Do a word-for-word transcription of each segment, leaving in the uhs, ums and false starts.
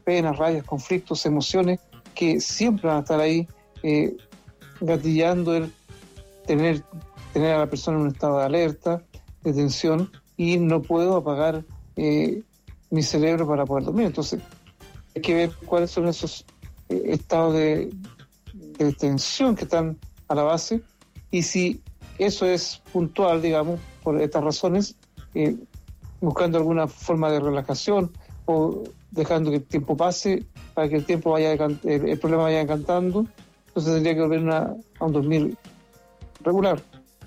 penas, rabias, conflictos, emociones que siempre van a estar ahí eh, gatillando el tener, tener a la persona en un estado de alerta, de tensión, y no puedo apagar eh, mi cerebro para poder dormir. Entonces hay que ver cuáles son esos eh, estados de, de tensión que están a la base, y si eso es puntual, digamos, por estas razones, eh, buscando alguna forma de relajación o dejando que el tiempo pase para que el tiempo vaya el, el problema vaya encantando, entonces tendría que volver una, a un dormir regular.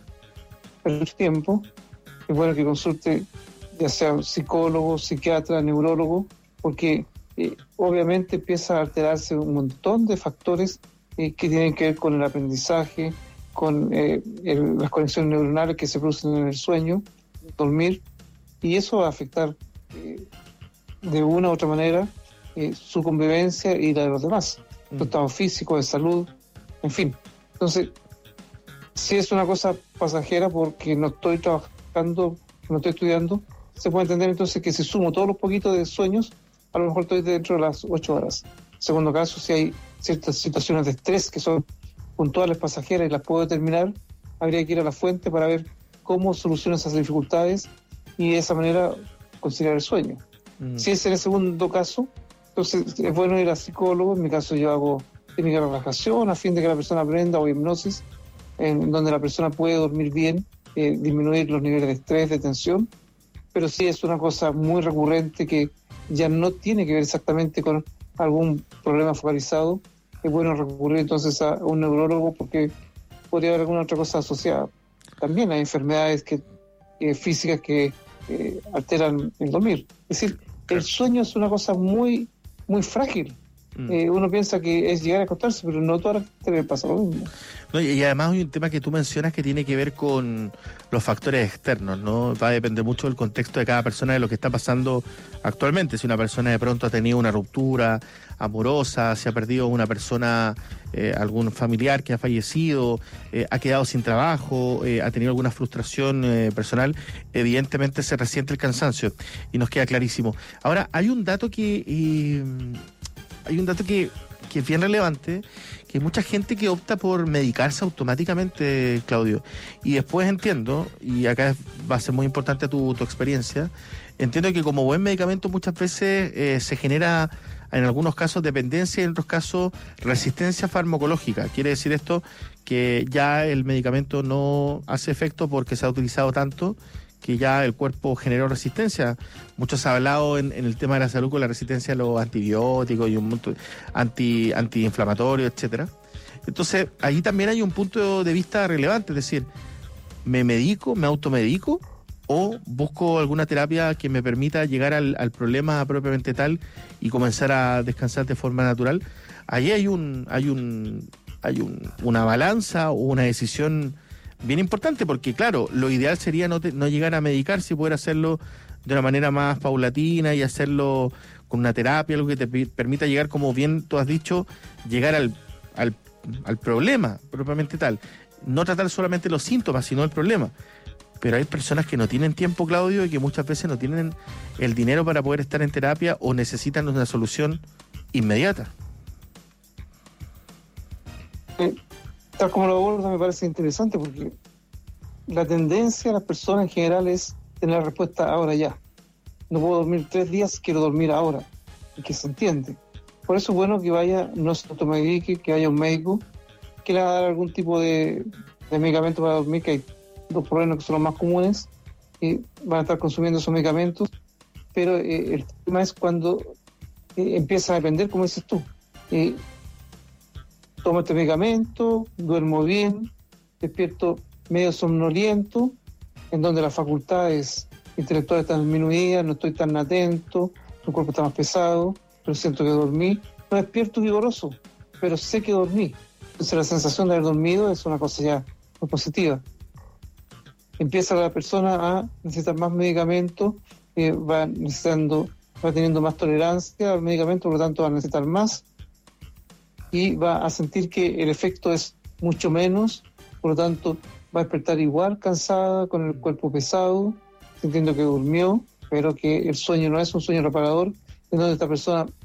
Pero el tiempo es bueno que consulte ya sea un psicólogo, psiquiatra, neurólogo, porque eh, obviamente empieza a alterarse un montón de factores eh, que tienen que ver con el aprendizaje, con eh, el, las conexiones neuronales que se producen en el sueño, dormir, y eso va a afectar eh, de una u otra manera eh, su convivencia y la de los demás, mm. su estado físico, de salud, en fin. Entonces, si es una cosa pasajera porque no estoy trabajando, no estoy estudiando, se puede entender entonces que si sumo todos los poquitos de sueños, a lo mejor estoy dentro de las ocho horas. En segundo caso, si hay ciertas situaciones de estrés que son puntuales, pasajeras y las puedo determinar, habría que ir a la fuente para ver cómo soluciono esas dificultades y de esa manera conciliar el sueño. Mm. Si es en el segundo caso, entonces es bueno ir a psicólogo. En mi caso yo hago técnica de relajación a fin de que la persona aprenda, o hipnosis, en donde la persona puede dormir bien, eh, disminuir los niveles de estrés, de tensión. Pero sí es una cosa muy recurrente que ya no tiene que ver exactamente con algún problema focalizado. Es bueno recurrir entonces a un neurólogo porque podría haber alguna otra cosa asociada. También hay enfermedades que, eh, físicas que eh, alteran el dormir. Es decir, el sueño es una cosa muy, muy frágil. Mm. Eh, uno piensa que es llegar a acostarse, pero no toda la gente le pasa lo mismo. No, y además hay un tema que tú mencionas que tiene que ver con los factores externos, ¿no? Va a depender mucho del contexto de cada persona, de lo que está pasando actualmente. Si una persona de pronto ha tenido una ruptura amorosa, si ha perdido una persona, eh, algún familiar que ha fallecido, eh, ha quedado sin trabajo, eh, ha tenido alguna frustración eh, personal, evidentemente se resiente el cansancio y nos queda clarísimo. Ahora, hay un dato que... Eh, hay un dato que, que es bien relevante, que hay mucha gente que opta por medicarse automáticamente, Claudio. Y después entiendo, y acá va a ser muy importante tu, tu experiencia, entiendo que como buen medicamento muchas veces eh, se genera, en algunos casos, dependencia y en otros casos resistencia farmacológica. Quiere decir esto que ya el medicamento no hace efecto porque se ha utilizado tanto, que ya el cuerpo generó resistencia. Muchos han hablado en, en el tema de la salud con la resistencia a los antibióticos y un montón anti antiinflamatorios, etcétera. Entonces, ahí también hay un punto de vista relevante, es decir, ¿me medico, me automedico o busco alguna terapia que me permita llegar al, al problema propiamente tal y comenzar a descansar de forma natural? Ahí hay un hay un hay un, una balanza o una decisión bien importante, porque claro, lo ideal sería no, te, no llegar a medicarse y poder hacerlo de una manera más paulatina y hacerlo con una terapia, algo que te p- permita llegar, como bien tú has dicho, llegar al, al, al problema propiamente tal. No tratar solamente los síntomas, sino el problema. Pero hay personas que no tienen tiempo, Claudio, y que muchas veces no tienen el dinero para poder estar en terapia o necesitan una solución inmediata. Eh. Tal como lo aborda me parece interesante, porque la tendencia de las personas en general es tener la respuesta ahora ya. No puedo dormir tres días, quiero dormir ahora, y que se entiende. Por eso es bueno que vaya, no se automedique, que vaya un médico, que le haga dar algún tipo de, de medicamento para dormir, que hay dos problemas que son los más comunes, y van a estar consumiendo esos medicamentos, pero eh, el tema es cuando eh, empieza a depender, como dices tú. Eh, Tomo este medicamento, duermo bien, despierto medio somnoliento, en donde las facultades intelectuales están disminuidas, no estoy tan atento, el cuerpo está más pesado, pero siento que dormí. No despierto vigoroso, pero sé que dormí. Entonces la sensación de haber dormido es una cosa ya muy positiva. Empieza la persona a necesitar más medicamentos, eh, va necesitando, va teniendo más tolerancia al medicamento, por lo tanto va a necesitar más, y va a sentir que el efecto es mucho menos, por lo tanto va a despertar igual cansada, con el cuerpo pesado, sintiendo que durmió, pero que el sueño no es un sueño reparador, en donde esta persona